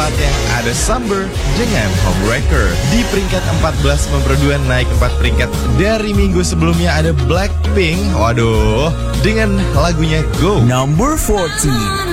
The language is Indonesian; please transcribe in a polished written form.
keempatnya ada Summer dengan Homewrecker. Di peringkat 14 memperduan naik 4 peringkat dari minggu sebelumnya ada Blackpink. Waduh, dengan lagunya Go. Number 14.